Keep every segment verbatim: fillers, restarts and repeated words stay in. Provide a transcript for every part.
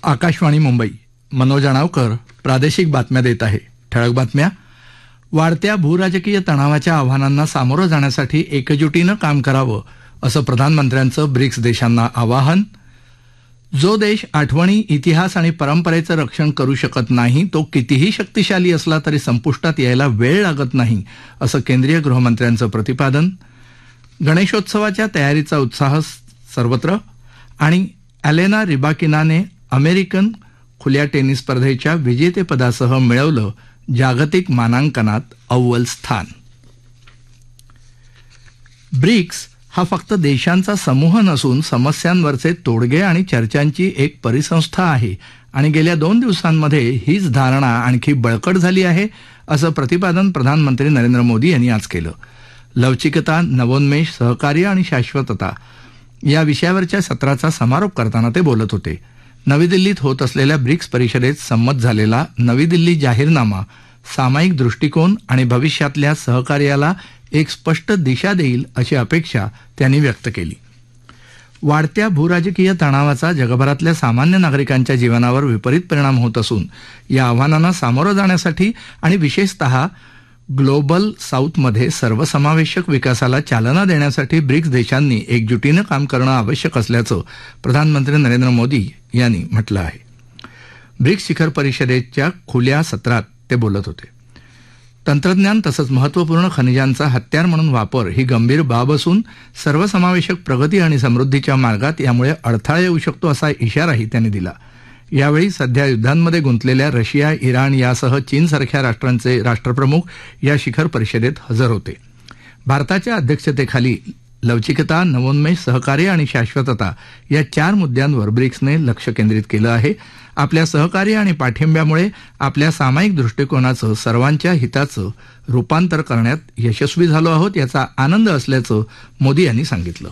आकाशवाणी मुंबई. मनोज अणावकर प्रादेशिक बातम्या देत आहे. ठळक बातम्या. वाढत्या भूराजकीय तणावाच्या आव्हानांना सामोरं जाण्यासाठी एकजुटीनं काम करावं असं प्रधानमंत्र्यांचं ब्रिक्स देशांना आवाहन. जो देश आठवणी, इतिहास आणि परंपरेचं रक्षण करू शकत नाही तो कितीही शक्तिशाली असला तरी संपुष्टात यायला वेळ लागत नाही असं केंद्रीय गृहमंत्र्यांचं प्रतिपादन. गणेशोत्सवाच्या तयारीचा उत्साह सर्वत्र. आणि एलेना रिबाकिनाने अमेरिकन खुल्या टेनिस स्पर्धेच्या विजेतेपदासह मिळवलं जागतिक मानांकनात अव्वल स्थान. ब्रिक्स हा फक्त देशांचा समूह नसून समस्यांवरचे तोडगे आणि चर्चांची एक परिसंस्था आहे आणि गेल्या दोन दिवसांमध्ये हीच धारणा आणखी बळकट झाली आहे असं प्रतिपादन प्रधानमंत्री नरेंद्र मोदी यांनी आज केलं. लवचिकता, नवोन्मेष, सहकार्य आणि शाश्वतता या विषयावरच्या सत्राचा समारोप करताना ते बोलत होते. नवी दिल्लीत होत असलेल्या ब्रिक्स परिषदेत संमत झालेला नवी दिल्ली जाहीरनामा सामायिक दृष्टिकोन आणि भविष्यातल्या सहकार्याला एक स्पष्ट दिशा देईल अशी अपेक्षा त्यांनी व्यक्त केली. वाढत्या भूराजकीय तणावाचा जगभरातल्या सामान्य नागरिकांच्या जीवनावर विपरीत परिणाम होत असून या आव्हानांना सामोरं जाण्यासाठी आणि विशेषतः ग्लोबल साऊथमध्ये सर्वसमावेशक विकासाला चालना देण्यासाठी ब्रिक्स देशांनी एकजुटीनं काम करणं आवश्यक असल्याचं प्रधानमंत्री नरेंद्र मोदी यांनी म्हटलं आहे. ब्रिक्स शिखर परिषदेच्या खुल्या सत्रात ते बोलत होते. तंत्रज्ञान तसंच महत्त्वपूर्ण खनिजांचा हत्यार म्हणून वापर ही गंभीर बाब असून सर्वसमावेशक प्रगती आणि समृद्धीच्या मार्गात यामुळे अडथळा येऊ शकतो असा इशाराही त्यांनी दिला. यावेळी सध्या युद्धांमध्ये गुंतलेल्या रशिया, इराण यासह चीनसारख्या राष्ट्रांचे राष्ट्रप्रमुख या शिखर परिषदेत हजर होते. भारताच्या अध्यक्षतेखाली लवचिकता, नवोन्मेष, सहकार्य आणि शाश्वतता या चार मुद्द्यांवर ब्रिक्सने लक्ष केंद्रित केलं आहे. आपल्या सहकार्य आणि पाठिंब्यामुळे आपल्या सामायिक दृष्टिकोनाचं सर्वांच्या हिताचं रूपांतर करण्यात यशस्वी झालो आहोत याचा आनंद असल्याचं मोदी यांनी सांगितलं.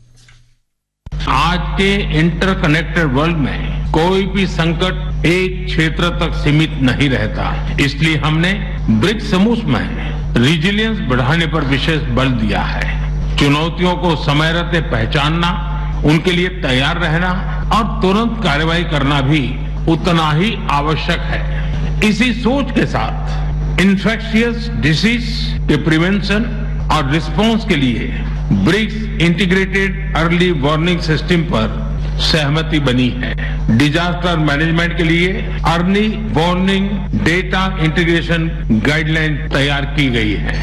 आज के इंटरकनेक्टेड वर्ल्ड में कोई भी संकट एक क्षेत्र तक सीमित नहीं रहता. इसलिए हमने ब्रिक्स समूह में रिजिलियंस बढ़ाने पर विशेष बल दिया है. चुनौतियों को समय रहते पहचानना, उनके लिए तैयार रहना और तुरंत कार्रवाई करना भी उतना ही आवश्यक है. इसी सोच के साथ इन्फेक्शियस डिसीज के प्रिवेंशन और रिस्पांस के लिए BRICS integrated early warning system पर सहमति बनी है. डिजास्टर मैनेजमेंट के लिए early warning data integration guideline तैयार की गई है.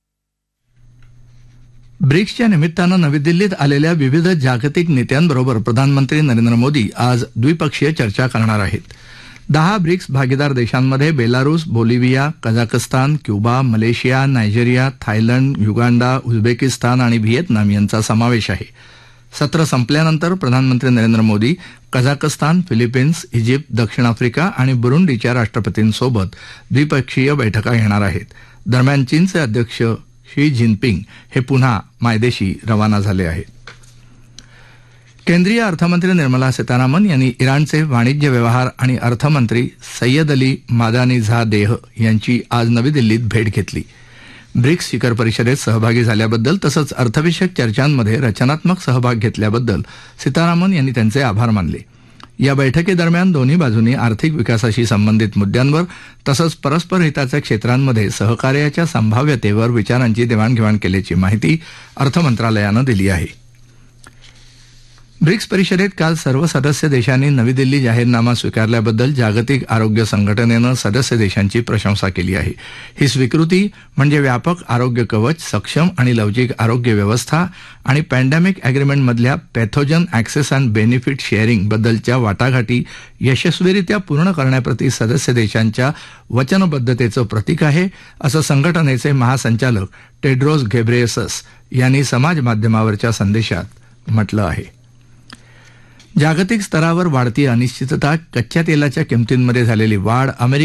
ब्रिक्सच्या निमित्तानं नवी दिल्लीत आलेल्या विविध जागतिक नेत्यांबरोबर प्रधानमंत्री नरेंद्र मोदी आज द्विपक्षीय चर्चा करणार आहेत. दहा ब्रिक्स भागीदार देशांमध्ये Belarus, Bolivia, Kazakhstan, Cuba, Malaysia, Nigeria, Thailand, Uganda, Uzbekistan आणि व्हिएतनाम यांचा समावेश आहे. सत्र संपल्यानंतर प्रधानमंत्री Narendra Modi Kazakhstan, Philippines, Egypt, दक्षिण आफ्रिका आणि बुरुंडीच्या राष्ट्रपतींसोबत द्विपक्षीय बैठका घेणार आहेत. दरम्यान चीनचे अध्यक्ष शी जिनपिंग हे पुन्हा मायदेशी रवाना झाले आहेत. केंद्रीय अर्थमंत्री निर्मला सीतारामन यांनी इराणचे वाणिज्य व्यवहार आणि अर्थमंत्री सय्यद अली मादानीझादेह यांची आज नवी दिल्लीत भेट घेतली. ब्रिक्स शिखर परिषदेत सहभागी झाल्याबद्दल तसंच अर्थविषयक चर्चांमध्ये रचनात्मक सहभाग घेतल्याबद्दल सीतारामन यांनी त्यांचे आभार मानले. या बैठकीदरम्यान दोन्ही बाजूंनी आर्थिक विकासाशी संबंधित मुद्द्यांवर तसंच परस्पर हिताच्या क्षेत्रांमध्ये सहकार्याच्या संभाव्यतेवर विचारांची देवाणघेवाण केल्याची माहिती अर्थ मंत्रालयानं दिली आहे. ब्रिक्स परिषदेत काल सर्व सदस्य देशांनी नवी दिल्ली जाहीरनामा स्वीकारल्याबद्दल जागतिक आरोग्य संघटनेनं सदस्य देशांची प्रशंसा केली आहे. ही स्वीकृती म्हणजे व्यापक आरोग्य कवच, सक्षम आणि लवचिक आरोग्य व्यवस्था आणि pandemic अग्रीमेंटमधल्या pathogen access and benefit sharing बद्दलच्या वाटाघाटी यशस्वीरित्या पूर्ण करण्याप्रती सदस्य देशांच्या वचनबद्धतेचं प्रतीक आहे असं संघटनेचे महासंचालक टेड्रोस घेब्रेयेसस यांनी समाज माध्यमावरच्या संदेशात म्हटलं आहे. जागतिक स्तरावर वाढती अनिश्चितता, कच्च्या तेलाच्या किमतींमध्ये झालेली वाढ, अमेरिका